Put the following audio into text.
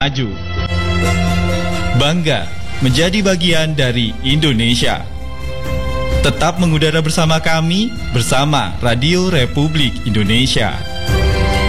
maju. Bangga menjadi bagian dari Indonesia. Tetap mengudara bersama kami, bersama Radio Republik Indonesia.